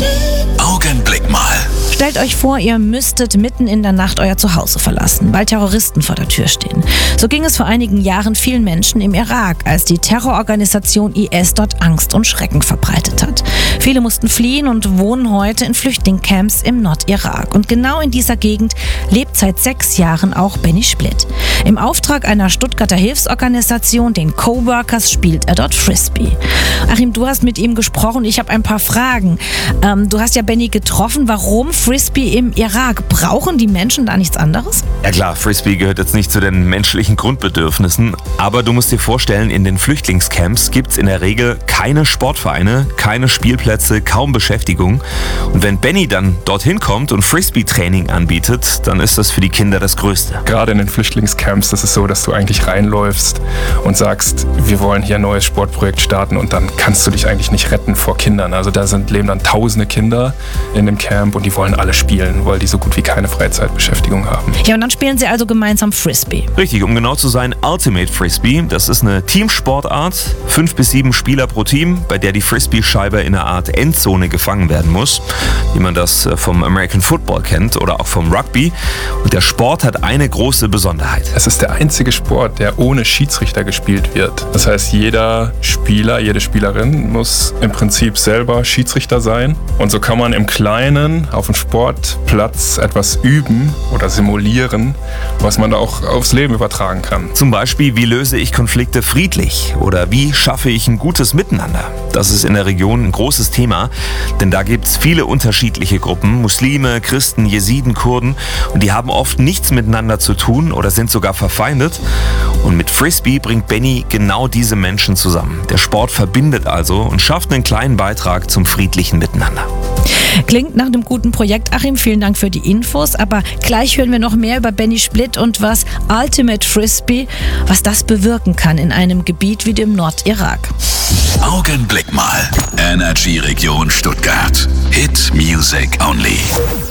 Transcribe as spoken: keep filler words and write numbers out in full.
Augenblick mal. Stellt euch vor, ihr müsstet mitten in der Nacht euer Zuhause verlassen, weil Terroristen vor der Tür stehen. So ging es vor einigen Jahren vielen Menschen im Irak, als die Terrororganisation I S dort Angst und Schrecken verbreitet hat. Viele mussten fliehen und wohnen heute in Flüchtlingscamps im Nordirak. Und genau in dieser Gegend lebt seit sechs Jahren auch Benny Splitt. Im Auftrag einer Stuttgarter Hilfsorganisation, den Coworkers, spielt er dort Frisbee. Achim, du hast mit ihm gesprochen. Ich habe ein paar Fragen. Ähm, du hast ja Benny getroffen. Warum Frisbee im Irak? Brauchen die Menschen da nichts anderes? Ja klar, Frisbee gehört jetzt nicht zu den menschlichen Grundbedürfnissen, aber du musst dir vorstellen, in den Flüchtlingscamps gibt es in der Regel keine Sportvereine, keine Spielplätze, kaum Beschäftigung. Und wenn Benny dann dorthin kommt und Frisbee-Training anbietet, dann ist das für die Kinder das Größte. Gerade in den Flüchtlingscamps ist es so, dass du eigentlich reinläufst und sagst, wir wollen hier ein neues Sportprojekt starten, und dann kannst du dich eigentlich nicht retten vor Kindern. Also da sind, leben dann tausende Kinder in dem Camp und die wollen alle spielen, weil die so gut wie keine Freizeitbeschäftigung haben. Ja, und dann spielen sie also gemeinsam Frisbee. Richtig, um genau zu sein, Ultimate Frisbee. Das ist eine Teamsportart, fünf bis sieben Spieler pro Team, bei der die Frisbee-Scheibe in einer Art Endzone gefangen werden muss, wie man das vom American Football kennt oder auch vom Rugby. Und der Sport hat eine große Besonderheit. Es ist der einzige Sport, der ohne Schiedsrichter gespielt wird. Das heißt, jeder Spieler, jede Spielerin muss im Prinzip selber Schiedsrichter sein. Und so kann man im Kleinen auf dem Sportplatz etwas üben oder simulieren, was man da auch aufs Leben übertragen kann. Zum Beispiel, wie löse ich Konflikte friedlich oder wie schaffe ich ein gutes Miteinander? Das ist in der Region ein großes Thema, denn da gibt es viele unterschiedliche Gruppen, Muslime, Christen, Jesiden, Kurden, und die haben oft nichts miteinander zu tun oder sind sogar verfeindet. Und mit Frisbee bringt Benny genau diese Menschen zusammen. Der Sport verbindet also und schafft einen kleinen Beitrag zum friedlichen Miteinander. Klingt nach einem guten Projekt. Achim, vielen Dank für die Infos. Aber gleich hören wir noch mehr über Benny Splitt und was Ultimate Frisbee, was das bewirken kann in einem Gebiet wie dem Nordirak. Augenblick mal. Energy Region Stuttgart. Hit Music Only.